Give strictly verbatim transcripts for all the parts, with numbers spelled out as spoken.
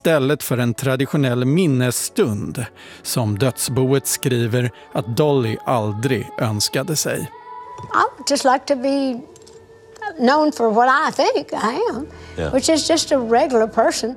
Istället för en traditionell minnesstund som dödsboet skriver att Dolly aldrig önskade sig. I would just like to be known for what I think I am, yeah. which is just a regular person.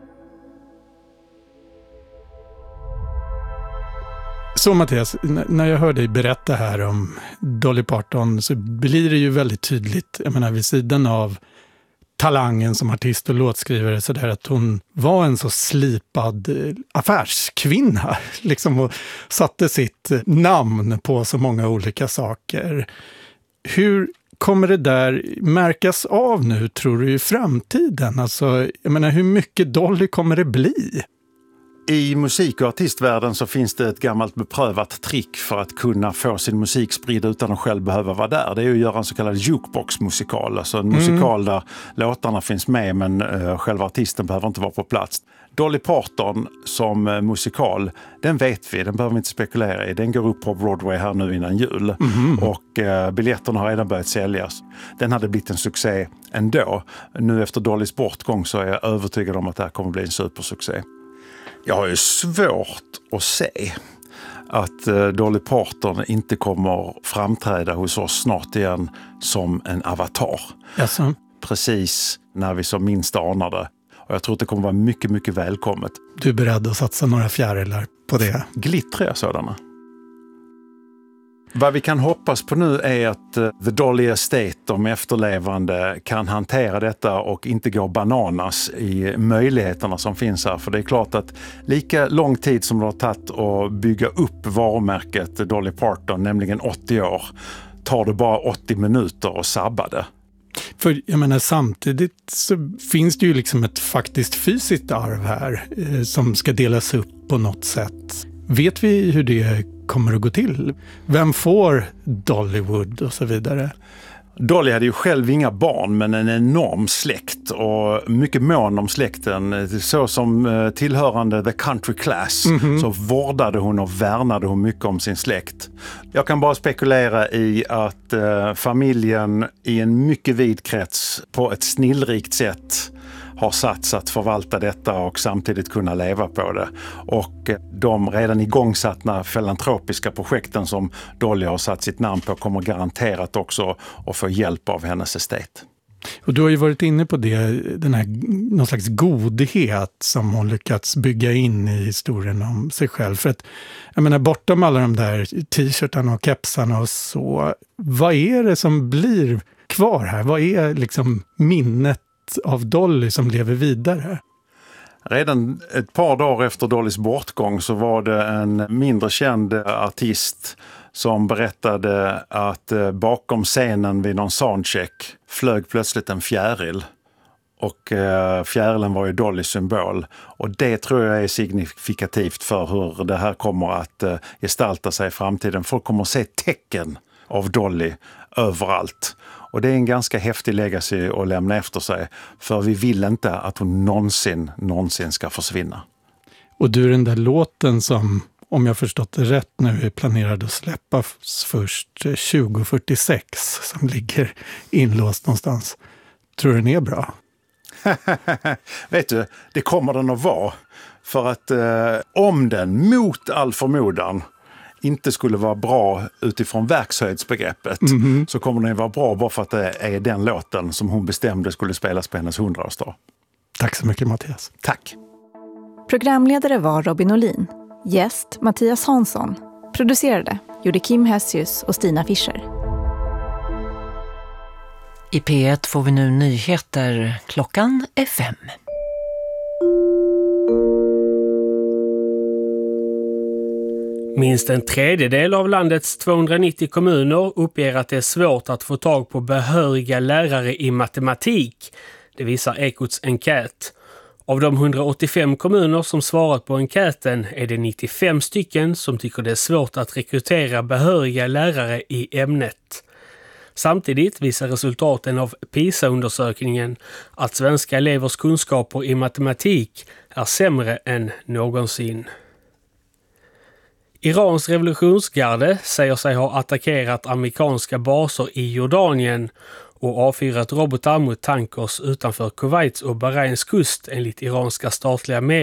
Så Mattias, när jag hör dig berätta här om Dolly Parton så blir det ju väldigt tydligt, jag menar vid sidan av talangen som artist och låtskrivare så där att hon var en så slipad affärskvinna liksom och satte sitt namn på så många olika saker. Hur kommer det där märkas av nu tror du i framtiden? Alltså, jag menar hur mycket Dolly kommer det bli? I musik- och artistvärlden så finns det ett gammalt beprövat trick för att kunna få sin musik spridd utan att själv behöva vara där. Det är ju att göra en så kallad jukebox-musikal. Alltså en mm. musikal där låtarna finns med men uh, själva artisten behöver inte vara på plats. Dolly Parton som uh, musikal, den vet vi, den behöver vi inte spekulera i. Den går upp på Broadway här nu innan jul mm. och uh, biljetterna har redan börjat säljas. Den hade blivit en succé ändå. Nu efter Dollys bortgång så är jag övertygad om att det här kommer bli en supersuccé. Jag har ju svårt att se att Dolly Parton inte kommer framträda hos oss snart igen som en avatar. Jaså? Precis när vi som minst anar det. Och jag tror att det kommer vara mycket, mycket välkommet. Du är beredd att satsa några fjärilar på det? Glittriga sådana. Vad vi kan hoppas på nu är att The Dolly Estate, de efterlevande, kan hantera detta och inte gå bananas i möjligheterna som finns här. För det är klart att lika lång tid som det har tagit att bygga upp varumärket Dolly Parton, nämligen åttio år, tar det bara åttio minuter att sabba det. För jag menar samtidigt så finns det ju liksom ett faktiskt fysiskt arv här eh, som ska delas upp på något sätt. Vet vi hur det kommer att gå till? Vem får Dollywood och så vidare? Dolly hade ju själv inga barn men en enorm släkt och mycket mån om släkten. Så som tillhörande the country class mm-hmm. så vårdade hon och värnade hon mycket om sin släkt. Jag kan bara spekulera i att eh, familjen i en mycket vid krets på ett snillrikt sätt har satts att förvalta detta och samtidigt kunna leva på det. Och de redan igångsatta filantropiska projekten som Dolly har satt sitt namn på kommer garanterat också att få hjälp av hennes estate. Och du har ju varit inne på det, den här någon slags godhet som hon lyckats bygga in i historien om sig själv. För att, jag menar, bortom alla de där t-shirtarna och kepsarna och så, vad är det som blir kvar här? Vad är liksom minnet av Dolly som lever vidare? Redan ett par dagar efter Dollys bortgång så var det en mindre känd artist som berättade att bakom scenen vid någon soundcheck flög plötsligt en fjäril. Och fjärilen var ju Dollys symbol. Och det tror jag är signifikativt för hur det här kommer att gestalta sig i framtiden. Folk kommer att se tecken av Dolly överallt. Och det är en ganska häftig legacy att lämna efter sig. För vi vill inte att hon någonsin, någonsin ska försvinna. Och du, den där låten som, om jag förstått det rätt nu, är planerad att släppas först tjugo fyrtiosex som ligger inlåst någonstans. Tror du den är bra? Vet du, det kommer den att vara. För att eh, om den mot all förmodan inte skulle vara bra utifrån verkshöjdsbegreppet mm-hmm. så kommer den vara bra bara för att det är den låten som hon bestämde skulle spelas på hennes hundraårsdag. Tack så mycket Mattias. Tack. Programledare var Robin Olin. Gäst Mattias Hansson. Producerade gjorde Kim Hessius och Stina Fischer. I P ett får vi nu nyheter. Klockan är fem. Minst en tredjedel av landets tvåhundranittio kommuner uppger att det är svårt att få tag på behöriga lärare i matematik. Det visar Ekots enkät. Av de hundraåttiofem kommuner som svarat på enkäten är det nittiofem stycken som tycker det är svårt att rekrytera behöriga lärare i ämnet. Samtidigt visar resultaten av PISA-undersökningen att svenska elevers kunskaper i matematik är sämre än någonsin. Irans revolutionsgarde säger sig ha attackerat amerikanska baser i Jordanien och avfyrat robotar mot tankers utanför Kuwaits och Bahrains kust enligt iranska statliga medier.